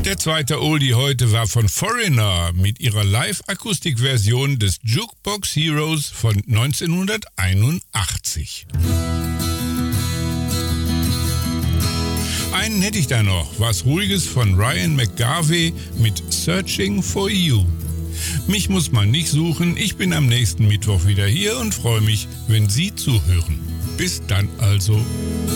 Der zweite Oldie heute war von Foreigner mit ihrer Live-Akustik-Version des Jukebox Heroes von 1981. Einen hätte ich da noch, was Ruhiges von Ryan McGarvey mit Searching for You. Mich muss man nicht suchen, ich bin am nächsten Mittwoch wieder hier und freue mich, wenn Sie zuhören. Bis dann also.